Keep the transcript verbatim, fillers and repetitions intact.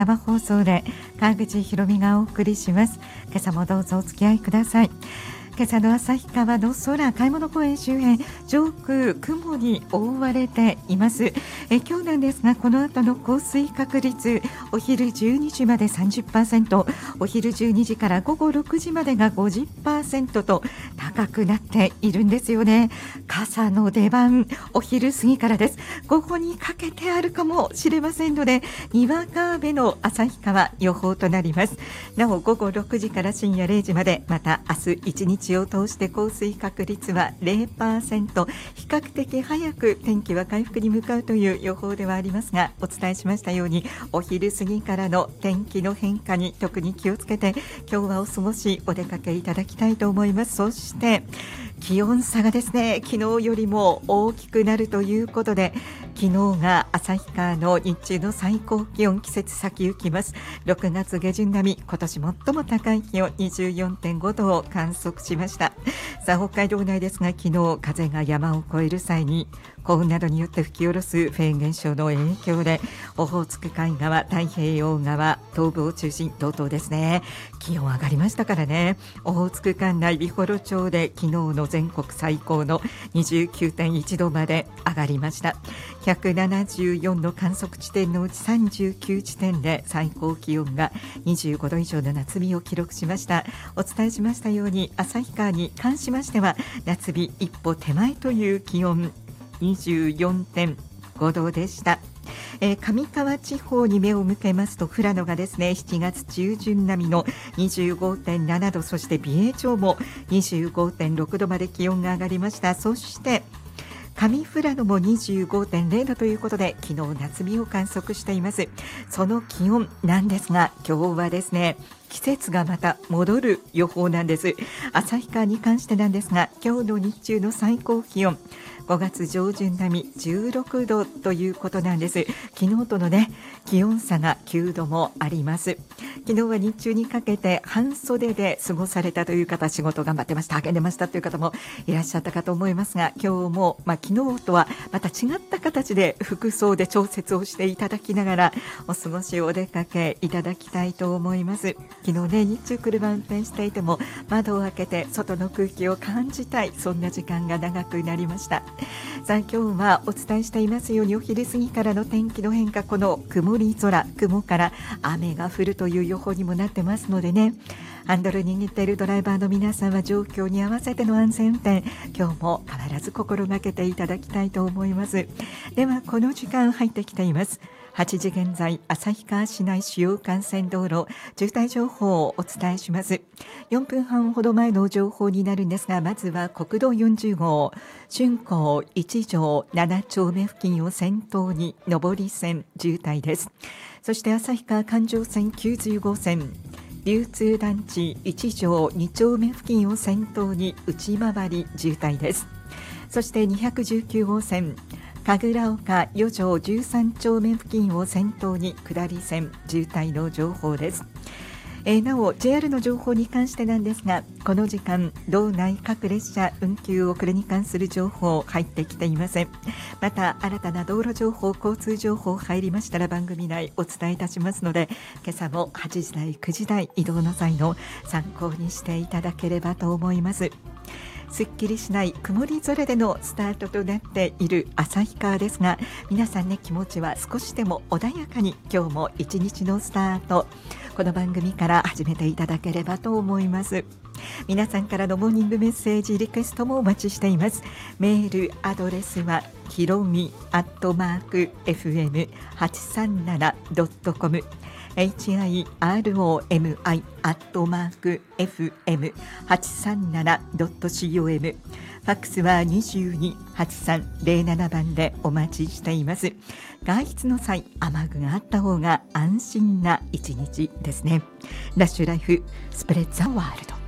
生放送で川口ひろみがお送りします。今朝もどうぞお付き合いください。今朝の旭川の空、買い物公園周辺、上空雲に覆われています。え今日なんですが、この後の降水確率、お昼じゅうにじまで さんじゅっパーセント、お昼じゅうにじから午後ろくじまでが ごじゅっパーセント と高くなっているんですよね。傘の出番、お昼過ぎからです。午後にかけてあるかもしれませんので、にわか雨の旭川予報となります。なお午後ろくじから深夜れいじまで、また明日いちにちを通して降水確率は ゼロパーセント、 比較的早く天気は回復に向かうという予報ではありますが、お伝えしましたようにお昼過ぎからの天気の変化に特に気をつけて、今日はお過ごしお出かけいただきたいと思います。そして気温差がですね、昨日よりも大きくなるということで、昨日が旭川の日中の最高気温、季節先行きますろくがつ下旬並み、今年最も高い気温 にじゅうよんてんごどを観測しました。さあ北海道内ですが、昨日風が山を越える際に幸運などによって吹き下ろすフェーン現象の影響で、オホーツク海側、太平洋側、東部を中心、道東ですね、気温上がりましたからね。オホーツク管内美幌町で昨日の全国最高の にじゅうきゅうてんいちどまで上がりました。ひゃくななじゅうよんの観測地点のうちさんじゅうきゅうちてんで最高気温がにじゅうごど以上の夏日を記録しました。お伝えしましたように、旭川に関しましては夏日一歩手前という気温 にじゅうよんてんごどでした。えー、上川地方に目を向けますと、富良野がですねしちがつ中旬並みの にじゅうごてんななど、そして美瑛町も にじゅうごてんろくどまで気温が上がりました。そして上富良野も にじゅうごてんれいどということで、昨日夏日を観測しています。その気温なんですが、今日はですね季節がまた戻る予報なんです。旭川に関してなんですが、今日の日中の最高気温ごがつ上旬並みじゅうろくどということなんです。昨日とのね気温差がきゅうどもあります。昨日は日中にかけて半袖で過ごされたという方、仕事頑張ってました、励んでましたという方もいらっしゃったかと思いますが、今日も、まあ、昨日とはまた違った形で服装で調節をしていただきながらお過ごしお出かけいただきたいと思います。昨日ね、日中車運転していても窓を開けて外の空気を感じたい、そんな時間が長くなりました。さあ今日はお伝えしていますように、お昼過ぎからの天気の変化、この曇り空、雲から雨が降るという予報にもなってますのでね、ハンドル握っているドライバーの皆さんは状況に合わせての安全運転、今日も変わらず心がけていただきたいと思います。ではこの時間入ってきています。はちじ現在、旭川市内主要幹線道路渋滞情報をお伝えします。よんぷんはんほど前の情報になるんですが、まずは国道よんじゅうごう春光一条ななちょうめ付近を先頭に上り線渋滞です。そして旭川環状線きゅうじゅうごせん流通団地一条にちょうめ付近を先頭に内回り渋滞です。そしてにひゃくじゅうきゅうごうせん神楽岡よ条じゅうさんちょうめ付近を先頭に下り線渋滞の情報です。えー、なお ジェイアール の情報に関してなんですが、この時間道内各列車運休遅れに関する情報入ってきていません。また新たな道路情報、交通情報入りましたら番組内お伝えいたしますので、今朝もはちじ台くじ台移動の際の参考にしていただければと思います。すっきりしない曇り空でのスタートとなっている旭川ですが、皆さんね、気持ちは少しでも穏やかに今日も一日のスタート、この番組から始めていただければと思います。皆さんからのモーニングメッセージリクエストもお待ちしています。メールアドレスはひろみアットマーク エフエムはちさんななドットコムエイチアイアールオーエムアイ アットマーク エフエムはちさんななドットコム、ファックスはにじゅうに はちさんゼロななばんでお待ちしています。外出の際、雨具があった方が安心な一日ですね。ラッシュライフスプレッドザワールド。